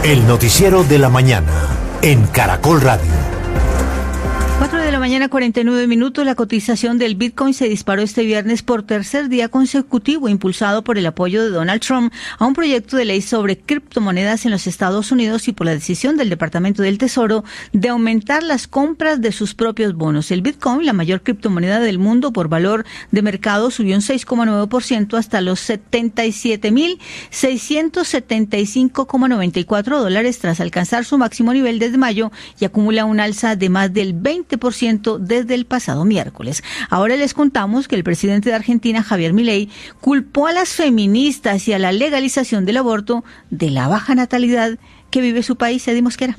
El noticiero de la mañana en Caracol Radio. 4:49 a.m. La cotización del Bitcoin se disparó este viernes por tercer día consecutivo, impulsado por el apoyo de Donald Trump a un proyecto de ley sobre criptomonedas en los Estados Unidos y por la decisión del Departamento del Tesoro de aumentar las compras de sus propios bonos. El Bitcoin, la mayor criptomoneda del mundo por valor de mercado, subió un 6,9% hasta los $77,675,94 tras alcanzar su máximo nivel desde mayo y acumula un alza de más del 20% desde el pasado miércoles. Ahora les contamos que el presidente de Argentina, Javier Milei, culpó a las feministas y a la legalización del aborto de la baja natalidad que vive su país. Eddie Mosquera.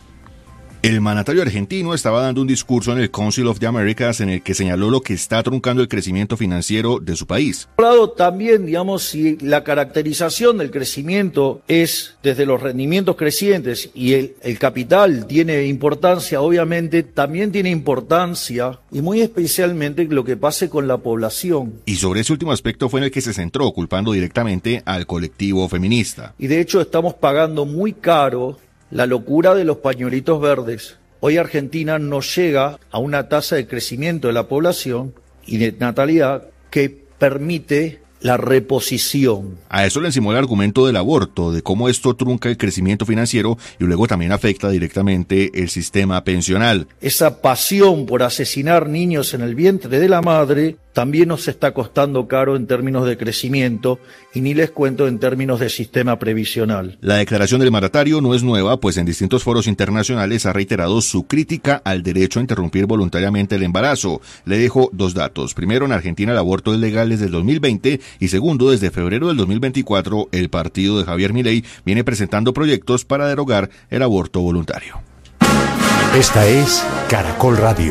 El mandatario argentino estaba dando un discurso en el Council of the Americas en el que señaló lo que está truncando el crecimiento financiero de su país. Por otro lado, también, si la caracterización del crecimiento es desde los rendimientos crecientes y el capital tiene importancia, obviamente también tiene importancia y muy especialmente lo que pase con la población. Y sobre ese último aspecto fue en el que se centró, culpando directamente al colectivo feminista. Y de hecho estamos pagando muy caro la locura de los pañuelitos verdes. Hoy Argentina no llega a una tasa de crecimiento de la población y de natalidad que permite la reposición. A eso le encimó el argumento del aborto, de cómo esto trunca el crecimiento financiero y luego también afecta directamente el sistema pensional. Esa pasión por asesinar niños en el vientre de la madre también nos está costando caro en términos de crecimiento y ni les cuento en términos de sistema previsional. La declaración del mandatario no es nueva, pues en distintos foros internacionales ha reiterado su crítica al derecho a interrumpir voluntariamente el embarazo. Le dejo dos datos. Primero, en Argentina el aborto es legal desde el 2020 y segundo, desde febrero del 2024 el partido de Javier Milei viene presentando proyectos para derogar el aborto voluntario. Esta es Caracol Radio.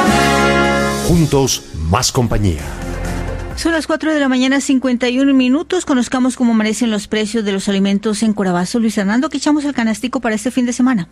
Juntos, más compañía. Son las 4:51 a.m. Conozcamos cómo amanecen los precios de los alimentos en Corabazo. Luis Hernando, que echamos el canastico para este fin de semana.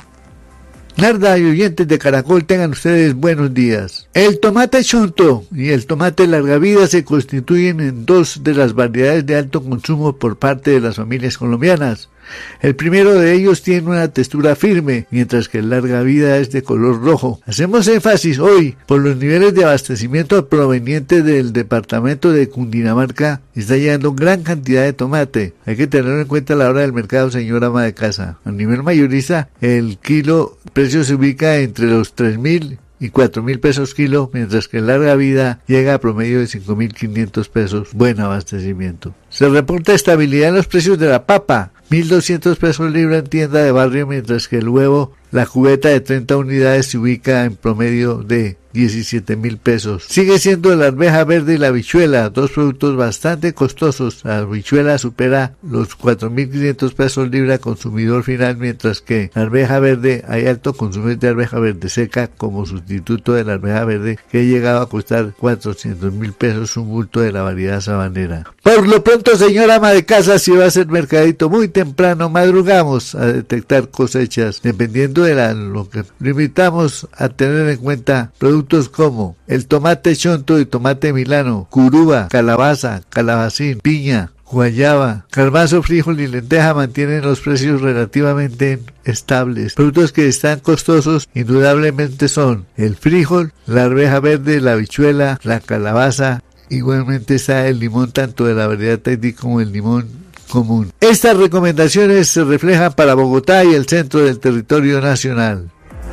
Narda y oyentes de Caracol, tengan ustedes buenos días. El tomate chonto y el tomate larga vida se constituyen en dos de las variedades de alto consumo por parte de las familias colombianas. El primero de ellos tiene una textura firme, mientras que el larga vida es de color rojo. Hacemos énfasis hoy por los niveles de abastecimiento provenientes del departamento de Cundinamarca. Está llegando gran cantidad de tomate. Hay que tenerlo en cuenta a la hora del mercado, señora ama de casa. A nivel mayorista, el precio se ubica entre los 3.000 y 4.000 pesos kilo, mientras que el larga vida llega a promedio de 5.500 pesos. Buen abastecimiento. Se reporta estabilidad en los precios de la papa, 1.200 pesos libra en tienda de barrio, mientras que el huevo, la cubeta de 30 unidades se ubica en promedio de 17.000 pesos. Sigue siendo la arveja verde y la habichuela, dos productos bastante costosos. La habichuela supera los 4.500 pesos libra consumidor final, mientras que la arveja verde, hay alto consumo de arveja verde seca como sustituto de la arveja verde, que ha llegado a costar 400.000 pesos un bulto de la variedad sabanera. Por lo pronto, señora ama de casa, si va a ser mercadito muy temprano, madrugamos a detectar cosechas, dependiendo de lo que le invitamos a tener en cuenta productos como el tomate chonto y tomate milano, curuba, calabaza, calabacín, piña, guayaba, garbanzo, frijol y lenteja mantienen los precios relativamente estables. Productos que están costosos indudablemente son el frijol, la arveja verde, la habichuela, la calabaza. Igualmente está el limón, tanto de la variedad Tahití como el limón común. Estas recomendaciones se reflejan para Bogotá y el centro del territorio nacional.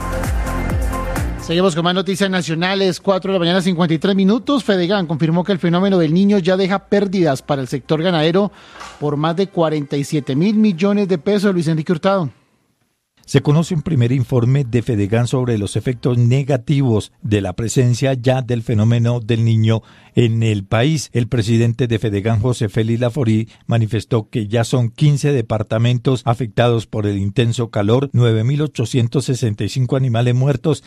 Seguimos con más noticias nacionales. 4:53 a.m. Fedegan confirmó que el fenómeno del Niño ya deja pérdidas para el sector ganadero por más de 47.000 millones de pesos. Luis Enrique Hurtado. Se conoce un primer informe de Fedegan sobre los efectos negativos de la presencia ya del fenómeno del Niño en el país. El presidente de Fedegan, José Félix Laforí, manifestó que ya son 15 departamentos afectados por el intenso calor, 9.865 animales muertos,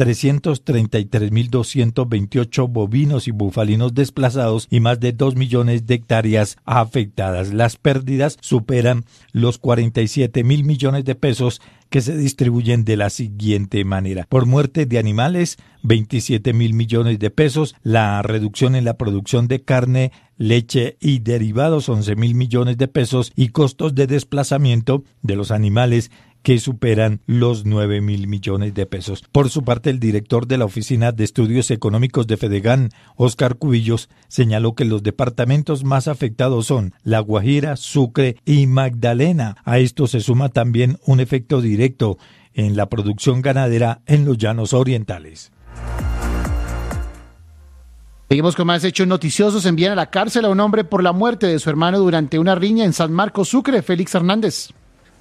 333.228 bovinos y bufalinos desplazados y más de 2 millones de hectáreas afectadas. Las pérdidas superan los 47.000 millones de pesos, que se distribuyen de la siguiente manera: por muerte de animales, 27.000 millones de pesos; la reducción en la producción de carne, leche y derivados 11.000 millones de pesos y costos de desplazamiento de los animales que superan los 9.000 millones de pesos. Por su parte, el director de la Oficina de Estudios Económicos de Fedegan, Óscar Cubillos, señaló que los departamentos más afectados son La Guajira, Sucre y Magdalena. A esto se suma también un efecto directo en la producción ganadera en los llanos orientales. Seguimos con más hechos noticiosos. Envían a la cárcel a un hombre por la muerte de su hermano durante una riña en San Marcos, Sucre. Félix Hernández.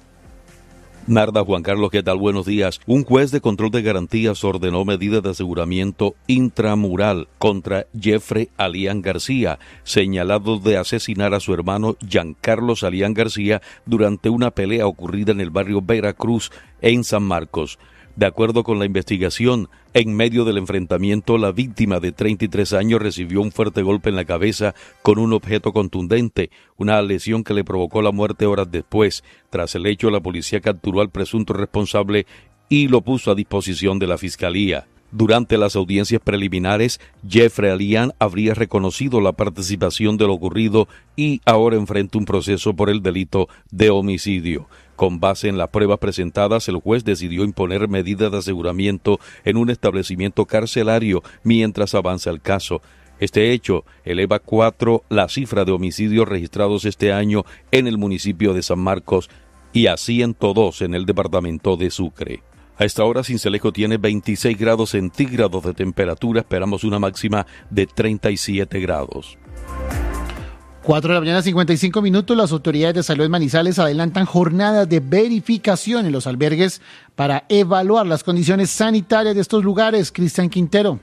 Narda, Juan Carlos, ¿qué tal? Buenos días. Un juez de control de garantías ordenó medidas de aseguramiento intramural contra Jeffrey Alián García, señalado de asesinar a su hermano Giancarlos Alián García durante una pelea ocurrida en el barrio Veracruz, en San Marcos. De acuerdo con la investigación, en medio del enfrentamiento, la víctima de 33 años recibió un fuerte golpe en la cabeza con un objeto contundente, una lesión que le provocó la muerte horas después. Tras el hecho, la policía capturó al presunto responsable y lo puso a disposición de la Fiscalía. Durante las audiencias preliminares, Jeffrey Alián habría reconocido la participación de lo ocurrido y ahora enfrenta un proceso por el delito de homicidio. Con base en las pruebas presentadas, el juez decidió imponer medidas de aseguramiento en un establecimiento carcelario mientras avanza el caso. Este hecho eleva a 4 la cifra de homicidios registrados este año en el municipio de San Marcos y a 102 en el departamento de Sucre. A esta hora, Sincelejo tiene 26 grados centígrados de temperatura. Esperamos una máxima de 37 grados. 4 de la mañana, 55 minutos. Las autoridades de salud en Manizales adelantan jornadas de verificación en los albergues para evaluar las condiciones sanitarias de estos lugares. Cristian Quintero.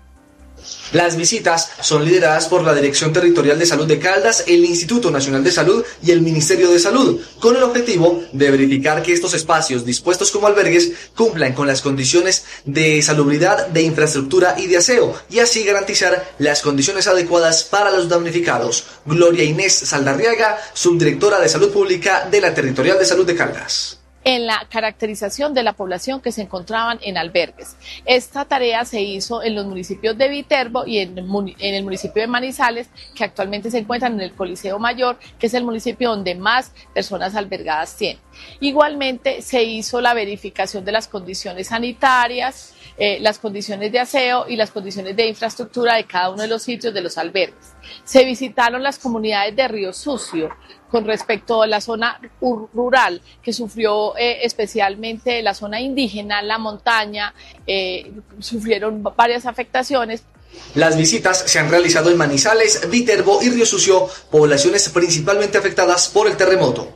Las visitas son lideradas por la Dirección Territorial de Salud de Caldas, el Instituto Nacional de Salud y el Ministerio de Salud, con el objetivo de verificar que estos espacios dispuestos como albergues cumplan con las condiciones de salubridad, de infraestructura y de aseo, y así garantizar las condiciones adecuadas para los damnificados. Gloria Inés Saldarriaga, subdirectora de Salud Pública de la Territorial de Salud de Caldas. En la caracterización de la población que se encontraban en albergues. Esta tarea se hizo en los municipios de Viterbo y en el municipio de Manizales, que actualmente se encuentran en el Coliseo Mayor, que es el municipio donde más personas albergadas tienen. Igualmente se hizo la verificación de las condiciones sanitarias, las condiciones de aseo y las condiciones de infraestructura de cada uno de los sitios de los albergues. Se visitaron las comunidades de Río Sucio con respecto a la zona rural, que sufrió especialmente la zona indígena, la montaña, sufrieron varias afectaciones. Las visitas se han realizado en Manizales, Viterbo y Río Sucio, poblaciones principalmente afectadas por el terremoto.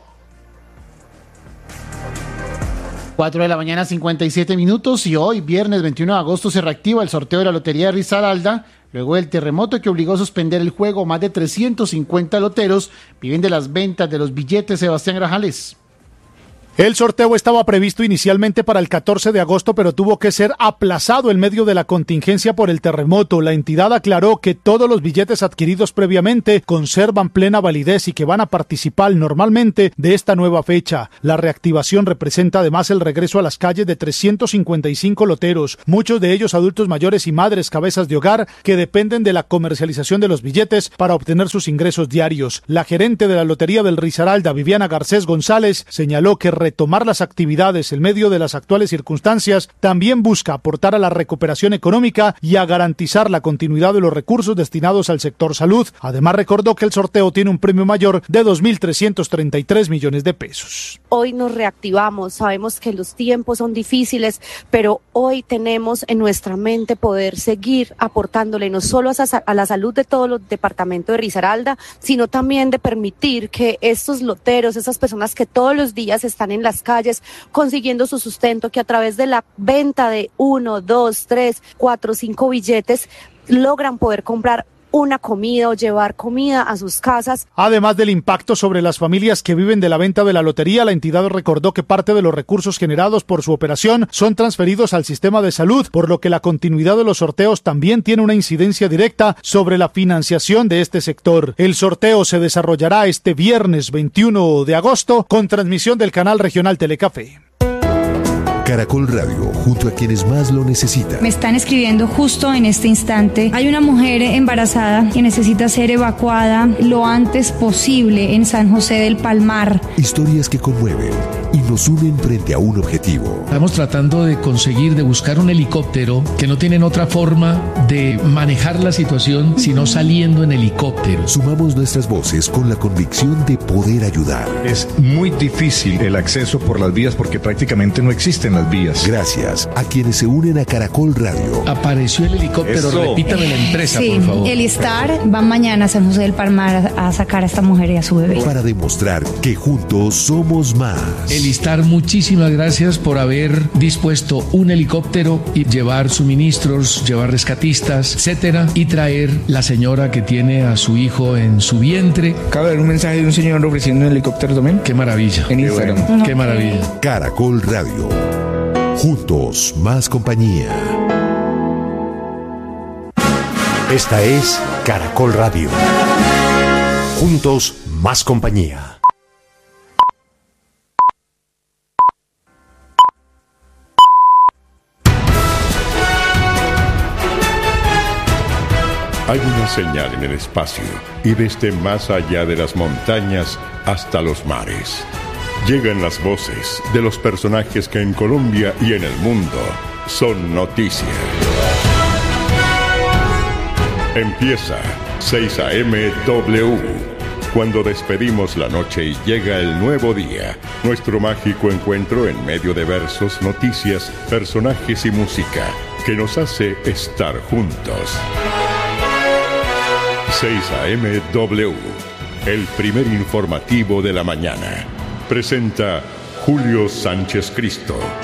4 de la mañana, 57 minutos, y hoy, viernes 21 de agosto, se reactiva el sorteo de la Lotería de Risaralda. Luego del terremoto que obligó a suspender el juego, más de 350 loteros viven de las ventas de los billetes. Sebastián Grajales. El sorteo estaba previsto inicialmente para el 14 de agosto, pero tuvo que ser aplazado en medio de la contingencia por el terremoto. La entidad aclaró que todos los billetes adquiridos previamente conservan plena validez y que van a participar normalmente de esta nueva fecha. La reactivación representa además el regreso a las calles de 355 loteros, muchos de ellos adultos mayores y madres cabezas de hogar que dependen de la comercialización de los billetes para obtener sus ingresos diarios. La gerente de la Lotería del Risaralda, Viviana Garcés González, señaló que retomar las actividades en medio de las actuales circunstancias también busca aportar a la recuperación económica y a garantizar la continuidad de los recursos destinados al sector salud. Además, recordó que el sorteo tiene un premio mayor de 2.333 millones de pesos. Hoy nos reactivamos, sabemos que los tiempos son difíciles, pero hoy tenemos en nuestra mente poder seguir aportándole no solo a la salud de todos los departamentos de Risaralda, sino también de permitir que estos loteros, esas personas que todos los días están en las calles consiguiendo su sustento, que a través de la venta de 1, 2, 3, 4, 5 billetes logran poder comprar una comida o llevar comida a sus casas. Además del impacto sobre las familias que viven de la venta de la lotería, la entidad recordó que parte de los recursos generados por su operación son transferidos al sistema de salud, por lo que la continuidad de los sorteos también tiene una incidencia directa sobre la financiación de este sector. El sorteo se desarrollará este viernes 21 de agosto con transmisión del canal regional Telecafé. Caracol Radio, junto a quienes más lo necesitan. Me están escribiendo justo en este instante. Hay una mujer embarazada que necesita ser evacuada lo antes posible en San José del Palmar. Historias que conmueven y nos unen frente a un objetivo. Estamos tratando de conseguir, de buscar un helicóptero que no tienen otra forma de manejar la situación sino saliendo en helicóptero. Sumamos nuestras voces con la convicción de poder ayudar. Es muy difícil el acceso por las vías porque prácticamente no existen las vías. Gracias a quienes se unen a Caracol Radio. Apareció el helicóptero, repítame la empresa, sí, por favor. El Star va mañana a San José del Palmar a sacar a esta mujer y a su bebé. Para demostrar que juntos somos más. El Star, muchísimas gracias por haber dispuesto un helicóptero y llevar suministros, llevar rescatistas, etcétera, y traer la señora que tiene a su hijo en su vientre. Acabo de ver un mensaje de un señor ofreciendo un helicóptero también. Qué maravilla. En Instagram. Bueno. Qué maravilla. Caracol Radio. Juntos, más compañía. Esta es Caracol Radio. Juntos, más compañía. Hay una señal en el espacio y desde más allá de las montañas hasta los mares. Llegan las voces de los personajes que en Colombia y en el mundo son noticia. Empieza 6 a.m. W. Cuando despedimos la noche y llega el nuevo día, nuestro mágico encuentro en medio de versos, noticias, personajes y música que nos hace estar juntos. 6 a.m. W, el primer informativo de la mañana. Presenta Julio Sánchez Cristo.